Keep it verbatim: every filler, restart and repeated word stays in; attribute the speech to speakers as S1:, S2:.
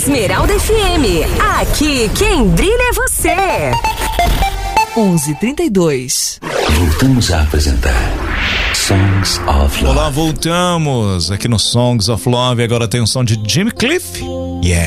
S1: Esmeralda F M. Aqui quem brilha é você.
S2: onze e trinta e dois.
S3: Voltamos a apresentar Songs of Love.
S4: Olá, voltamos aqui no Songs of Love. Agora tem um som de Jimmy Cliff. Yeah.